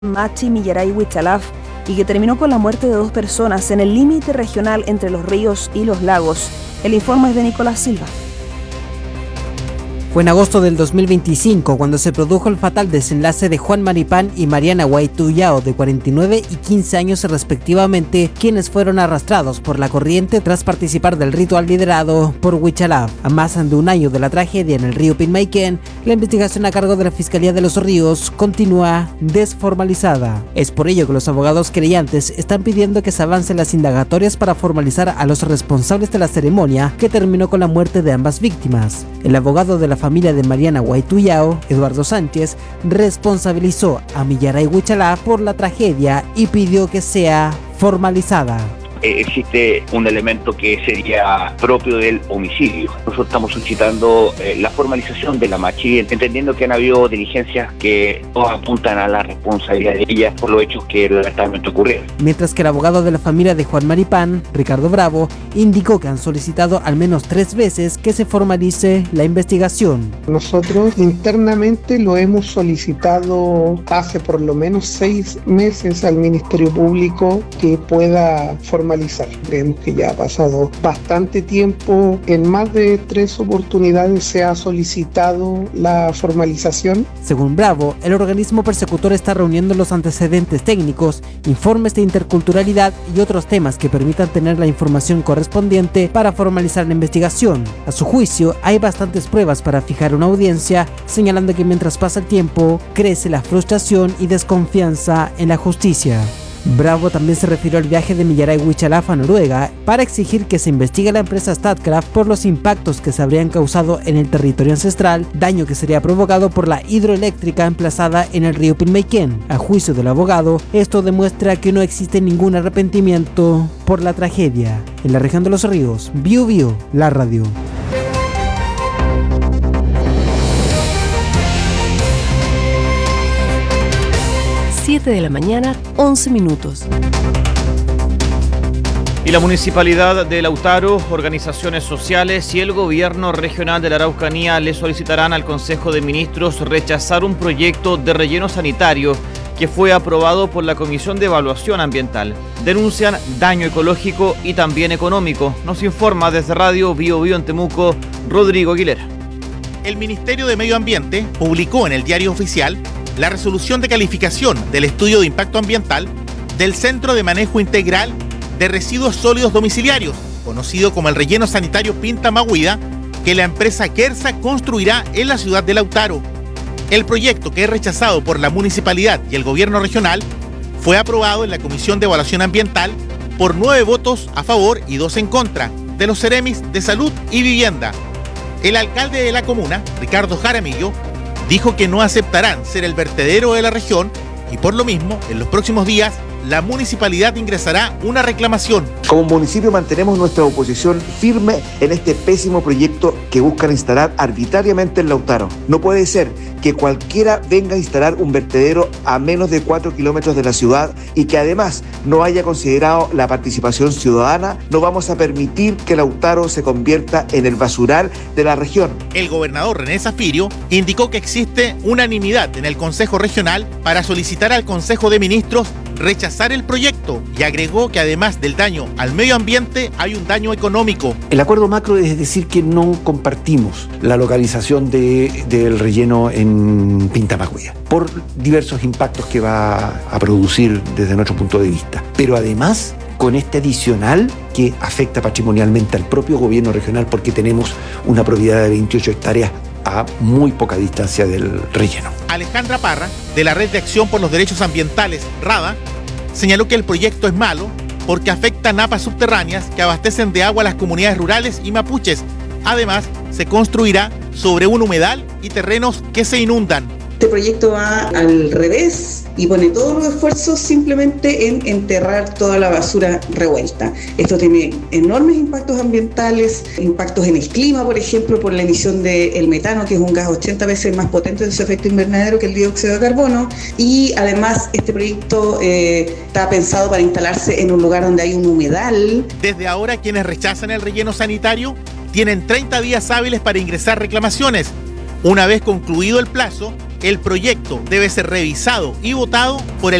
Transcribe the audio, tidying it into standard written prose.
Machi Millaray Huichalaf y que terminó con la muerte de 2 personas en el límite regional entre los ríos y los lagos. El informe es de Nicolás Silva. Fue en agosto del 2025 cuando se produjo el fatal desenlace de Juan Maripán y Mariana Huaytuyao, de 49 y 15 años respectivamente, quienes fueron arrastrados por la corriente tras participar del ritual liderado por Huichalaf. A más de un año de la tragedia en el río Pilmaiquén, la investigación a cargo de la Fiscalía de los Ríos continúa desformalizada. Es por ello que los abogados querellantes están pidiendo que se avancen las indagatorias para formalizar a los responsables de la ceremonia que terminó con la muerte de ambas víctimas. El abogado de la familia de Mariana Huaytuyao, Eduardo Sánchez, responsabilizó a Millaray Huichalaf por la tragedia y pidió que sea formalizada. Existe un elemento que sería propio del homicidio. Nosotros estamos solicitando la formalización de la Machi, entendiendo que han habido diligencias que todas apuntan a la responsabilidad de ella por los hechos que lamentablemente ocurrieron. Mientras que el abogado de la familia de Juan Maripán, Ricardo Bravo, indicó que han solicitado al menos 3 veces que se formalice la investigación. Nosotros internamente lo hemos solicitado hace por lo menos 6 meses al Ministerio Público que pueda formalizar. Creemos que ya ha pasado bastante tiempo. En más de 3 oportunidades se ha solicitado la formalización. Según Bravo, el organismo persecutor está reuniendo los antecedentes técnicos, informes de interculturalidad y otros temas que permitan tener la información correspondiente para formalizar la investigación. A su juicio, hay bastantes pruebas para fijar una audiencia, señalando que mientras pasa el tiempo, crece la frustración y desconfianza en la justicia. Bravo también se refirió al viaje de Millaray Huichalaf a Noruega para exigir que se investigue la empresa Statkraft por los impactos que se habrían causado en el territorio ancestral, daño que sería provocado por la hidroeléctrica emplazada en el río Pilmaiquén. A juicio del abogado, esto demuestra que no existe ningún arrepentimiento por la tragedia. En la región de los ríos, Biu Biu, la radio. 7 de la mañana, 11 minutos. Y la Municipalidad de Lautaro, organizaciones sociales y el Gobierno Regional de la Araucanía le solicitarán al Consejo de Ministros rechazar un proyecto de relleno sanitario que fue aprobado por la Comisión de Evaluación Ambiental. Denuncian daño ecológico y también económico. Nos informa desde Radio Biu Biu en Temuco, Rodrigo Aguilera. El Ministerio de Medio Ambiente publicó en el Diario Oficial la resolución de calificación del estudio de impacto ambiental del Centro de Manejo Integral de Residuos Sólidos Domiciliarios, conocido como el relleno sanitario Pinta Mahuida, que la empresa Quersa construirá en la ciudad de Lautaro. El proyecto, que es rechazado por la municipalidad y el gobierno regional, fue aprobado en la Comisión de Evaluación Ambiental por 9 votos a favor y 2 en contra de los Ceremis de Salud y Vivienda. El alcalde de la comuna, Ricardo Jaramillo, dijo que no aceptarán ser el vertedero de la región y por lo mismo, en los próximos días, la municipalidad ingresará una reclamación. Como municipio mantenemos nuestra oposición firme en este pésimo proyecto que buscan instalar arbitrariamente en Lautaro. No puede ser que cualquiera venga a instalar un vertedero a menos de 4 kilómetros de la ciudad y que además no haya considerado la participación ciudadana. No vamos a permitir que Lautaro se convierta en el basural de la región. El gobernador René Zafirio indicó que existe unanimidad en el Consejo Regional para solicitar al Consejo de Ministros rechazar el proyecto y agregó que además del daño al medio ambiente hay un daño económico. El acuerdo macro es decir que no compartimos la localización del relleno en Pinta Mahuida por diversos impactos que va a producir desde nuestro punto de vista. Pero además, con este adicional que afecta patrimonialmente al propio gobierno regional porque tenemos una propiedad de 28 hectáreas a muy poca distancia del relleno. Alejandra Parra, de la Red de Acción por los Derechos Ambientales, RADA, señaló que el proyecto es malo porque afecta a napas subterráneas que abastecen de agua a las comunidades rurales y mapuches. Además, se construirá sobre un humedal y terrenos que se inundan. Este proyecto va al revés y pone todos los esfuerzos simplemente en enterrar toda la basura revuelta. Esto tiene enormes impactos ambientales, impactos en el clima, por ejemplo, por la emisión del metano, que es un gas 80 veces más potente de su efecto invernadero que el dióxido de carbono, y además este proyecto está pensado para instalarse en un lugar donde hay un humedal. Desde ahora, quienes rechazan el relleno sanitario tienen 30 días hábiles para ingresar reclamaciones. Una vez concluido el plazo, el proyecto debe ser revisado y votado por el